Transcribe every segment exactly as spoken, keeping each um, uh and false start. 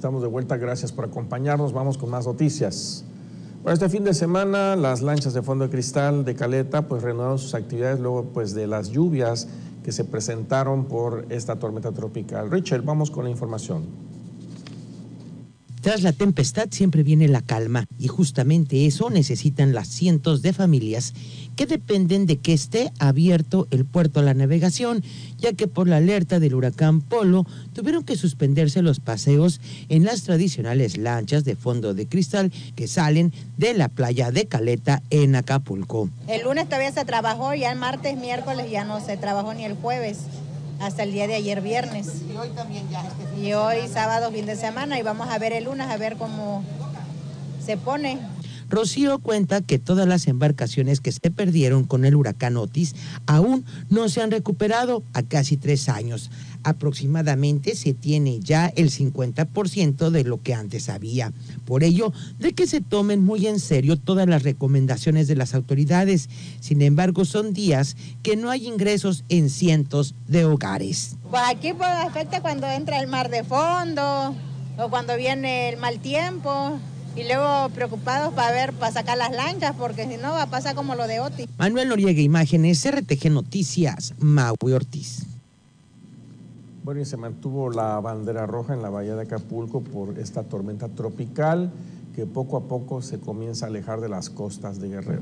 Estamos de vuelta, gracias por acompañarnos. Vamos con más noticias. Bueno, este fin de semana las lanchas de fondo de cristal de Caleta pues reanudaron sus actividades luego pues de las lluvias que se presentaron por esta tormenta tropical. Richard, vamos con la información. Tras la tempestad siempre viene la calma y justamente eso necesitan las cientos de familias que dependen de que esté abierto el puerto a la navegación, ya que por la alerta del huracán Polo tuvieron que suspenderse los paseos en las tradicionales lanchas de fondo de cristal que salen de la playa de Caleta en Acapulco. El lunes todavía se trabajó, ya el martes, miércoles ya no se trabajó ni el jueves. Hasta el día de ayer viernes. Y hoy también ya. Este y hoy sábado, fin de semana, y vamos a ver el lunes a ver cómo se pone. Rocío cuenta que todas las embarcaciones que se perdieron con el huracán Otis aún no se han recuperado a casi tres años. Aproximadamente se tiene ya el cincuenta por ciento de lo que antes había. Por ello, de que se tomen muy en serio todas las recomendaciones de las autoridades. Sin embargo, son días que no hay ingresos en cientos de hogares. Pues aquí pues afecta cuando entra el mar de fondo o cuando viene el mal tiempo. Y luego preocupados para ver, para sacar las lanchas, porque si no va a pasar como lo de Otis. Manuel Noriega, Imágenes, R T G Noticias, Maui Ortiz. Bueno, y se mantuvo la bandera roja en la bahía de Acapulco por esta tormenta tropical que poco a poco se comienza a alejar de las costas de Guerrero.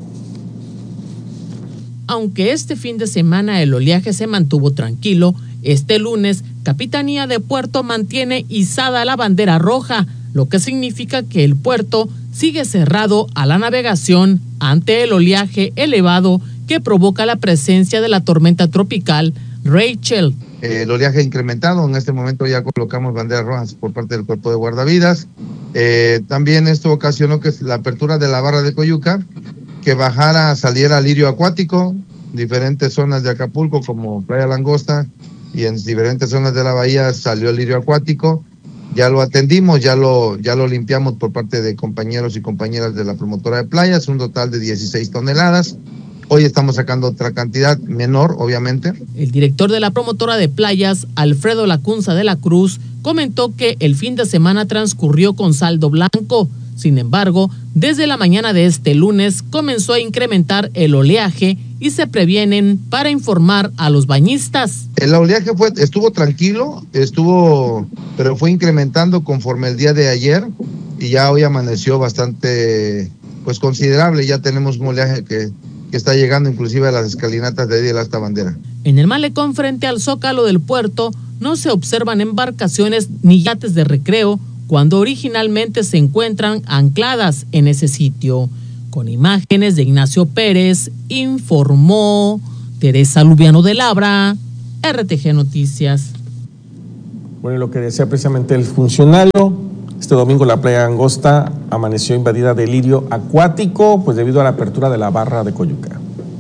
Aunque este fin de semana el oleaje se mantuvo tranquilo, este lunes Capitanía de Puerto mantiene izada la bandera roja, lo que significa que el puerto sigue cerrado a la navegación ante el oleaje elevado que provoca la presencia de la tormenta tropical Rachel. Eh, el oleaje incrementado, en este momento ya colocamos banderas rojas por parte del cuerpo de guardavidas. Eh, también esto ocasionó que la apertura de la barra de Coyuca, que bajara, saliera lirio acuático, diferentes zonas de Acapulco como Playa Langosta y en diferentes zonas de la bahía salió el lirio acuático. Ya lo atendimos, ya lo, ya lo limpiamos por parte de compañeros y compañeras de la promotora de playas, un total de dieciséis toneladas. Hoy estamos sacando otra cantidad menor, obviamente. El director de la promotora de playas, Alfredo Lacunza de la Cruz, comentó que el fin de semana transcurrió con saldo blanco. Sin embargo, desde la mañana de este lunes comenzó a incrementar el oleaje y se previenen para informar a los bañistas. El oleaje fue, estuvo tranquilo, estuvo, pero fue incrementando conforme el día de ayer y ya hoy amaneció bastante, pues considerable. Ya tenemos un oleaje que, que está llegando inclusive a las escalinatas de ahí de la Alta Bandera. En el malecón frente al zócalo del puerto no se observan embarcaciones ni yates de recreo cuando originalmente se encuentran ancladas en ese sitio. Con imágenes de Ignacio Pérez, informó Teresa Lubiano de Labra, R T G Noticias. Bueno, y lo que decía precisamente el funcionario, este domingo la playa Angosta amaneció invadida de lirio acuático, pues debido a la apertura de la barra de Coyuca.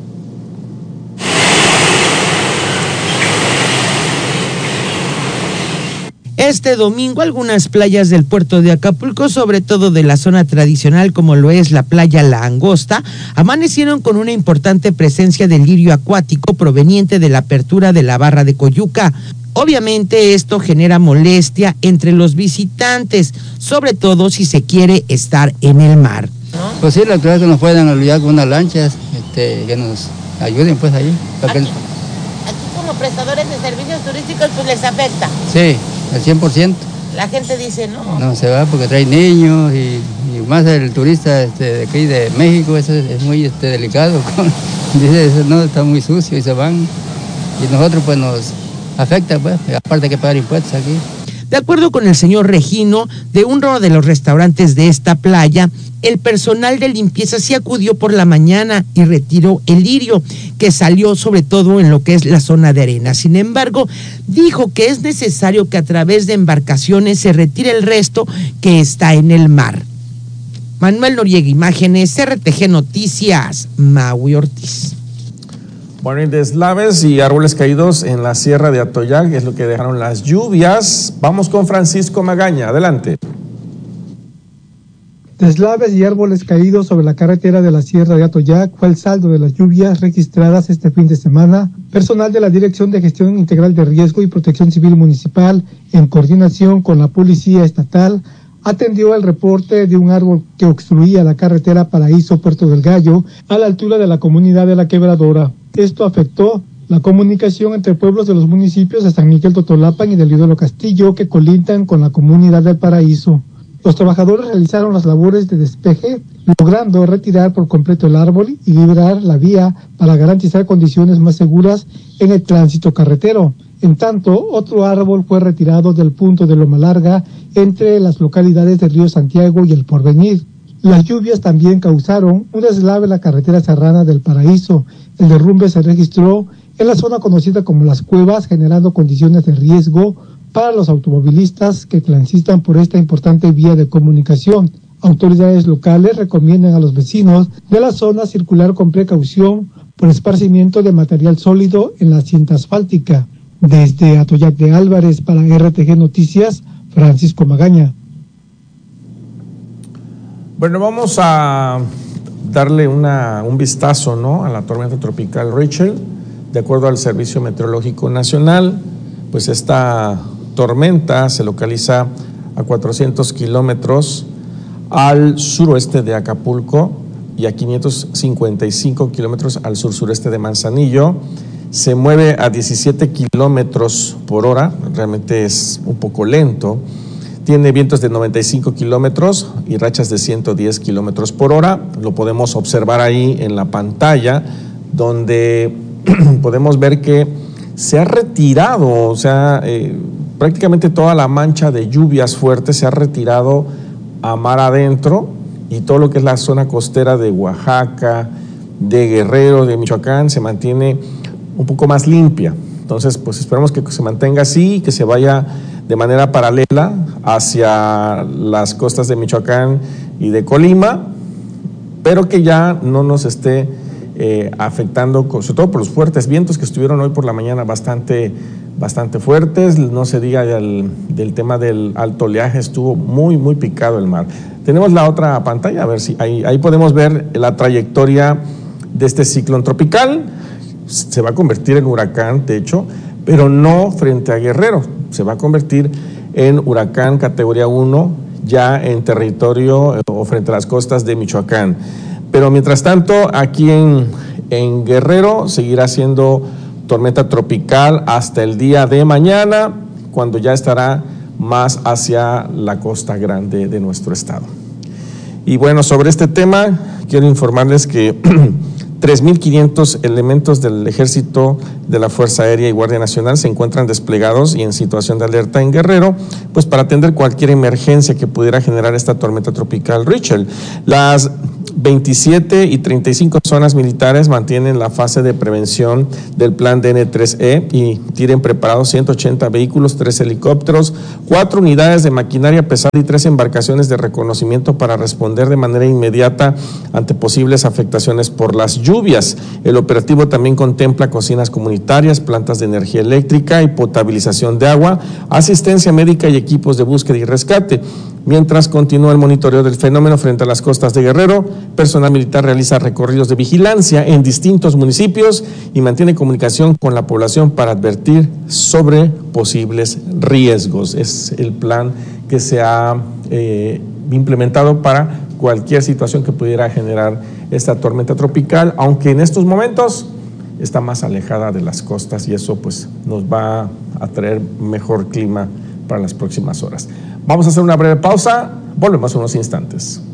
Este domingo algunas playas del puerto de Acapulco, sobre todo de la zona tradicional como lo es la playa La Angosta, amanecieron con una importante presencia de lirio acuático proveniente de la apertura de la barra de Coyuca. Obviamente esto genera molestia entre los visitantes, sobre todo si se quiere estar en el mar. Pues sí, la autoridad que nos puedan ayudar con unas lanchas, este, que nos ayuden pues ahí. Aquí, aquí como prestadores de servicios turísticos pues les afecta. Sí. Al cien por ciento. La gente dice no. No se va porque trae niños y, y más el turista este, de aquí de México, eso es, es muy este, delicado. Dice, eso no, está muy sucio y se van. Y nosotros pues nos afecta, pues, aparte que pagar impuestos aquí. De acuerdo con el señor Regino, de uno de los restaurantes de esta playa, el personal de limpieza sí acudió por la mañana y retiró el lirio, que salió sobre todo en lo que es la zona de arena. Sin embargo, dijo que es necesario que a través de embarcaciones se retire el resto que está en el mar. Manuel Noriega, Imágenes, R T G Noticias, Maui Ortiz. Bueno, y deslaves y árboles caídos en la sierra de Atoyac es lo que dejaron las lluvias. Vamos con Francisco Magaña, adelante. Deslaves y árboles caídos sobre la carretera de la Sierra de Atoyac fue el saldo de las lluvias registradas este fin de semana. Personal de la Dirección de Gestión Integral de Riesgo y Protección Civil Municipal, en coordinación con la Policía Estatal, atendió el reporte de un árbol que obstruía la carretera Paraíso-Puerto del Gallo a la altura de la comunidad de La Quebradora. Esto afectó la comunicación entre pueblos de los municipios de San Miguel Totolapan y del Ídolo Castillo, que colindan con la comunidad del Paraíso. Los trabajadores realizaron las labores de despeje, logrando retirar por completo el árbol y liberar la vía para garantizar condiciones más seguras en el tránsito carretero. En tanto, otro árbol fue retirado del punto de Loma Larga entre las localidades de Río Santiago y El Porvenir. Las lluvias también causaron un deslave en la carretera serrana del Paraíso. El derrumbe se registró en la zona conocida como Las Cuevas, generando condiciones de riesgo para los automovilistas que transitan por esta importante vía de comunicación. Autoridades locales recomiendan a los vecinos de la zona circular con precaución por esparcimiento de material sólido en la cinta asfáltica. Desde Atoyac de Álvarez para R T G Noticias, Francisco Magaña. Bueno, vamos a darle una, un vistazo, ¿no?, a la tormenta tropical Rachel. De acuerdo al Servicio Meteorológico Nacional, pues esta tormenta se localiza a cuatrocientos kilómetros al suroeste de Acapulco y a quinientos cincuenta y cinco kilómetros al sur-sureste de Manzanillo. Se mueve a diecisiete kilómetros por hora, realmente es un poco lento. Tiene vientos de noventa y cinco kilómetros y rachas de ciento diez kilómetros por hora. Lo podemos observar ahí en la pantalla, donde podemos ver que se ha retirado, o sea, eh, prácticamente toda la mancha de lluvias fuertes se ha retirado a mar adentro, y todo lo que es la zona costera de Oaxaca, de Guerrero, de Michoacán, se mantiene un poco más limpia. Entonces, pues esperamos que se mantenga así y que se vaya de manera paralela hacia las costas de Michoacán y de Colima, pero que ya no nos esté eh, afectando, sobre todo por los fuertes vientos que estuvieron hoy por la mañana bastante, bastante fuertes. No se diga del, del tema del alto oleaje, estuvo muy, muy picado el mar. Tenemos la otra pantalla, a ver si ahí, ahí podemos ver la trayectoria de este ciclón tropical. Se va a convertir en huracán, de hecho, pero no frente a Guerrero. Se va a convertir en huracán categoría uno ya en territorio eh, o frente a las costas de Michoacán. Pero mientras tanto, aquí en, en Guerrero seguirá siendo tormenta tropical hasta el día de mañana, cuando ya estará más hacia la costa grande de nuestro estado. Y bueno, sobre este tema, quiero informarles que tres mil quinientos elementos del Ejército, de la Fuerza Aérea y Guardia Nacional se encuentran desplegados y en situación de alerta en Guerrero, pues para atender cualquier emergencia que pudiera generar esta tormenta tropical Rachel. Las veintisiete y treinta y cinco zonas militares mantienen la fase de prevención del plan D N tres E y tienen preparados ciento ochenta vehículos, tres helicópteros, cuatro unidades de maquinaria pesada y tres embarcaciones de reconocimiento para responder de manera inmediata ante posibles afectaciones por las lluvias. El operativo también contempla cocinas comunitarias, plantas de energía eléctrica y potabilización de agua, asistencia médica y equipos de búsqueda y rescate. Mientras continúa el monitoreo del fenómeno frente a las costas de Guerrero, personal militar realiza recorridos de vigilancia en distintos municipios y mantiene comunicación con la población para advertir sobre posibles riesgos. Es el plan que se ha eh, implementado para cualquier situación que pudiera generar esta tormenta tropical, aunque en estos momentos está más alejada de las costas y eso pues nos va a traer mejor clima para las próximas horas. Vamos a hacer una breve pausa, volvemos en unos instantes.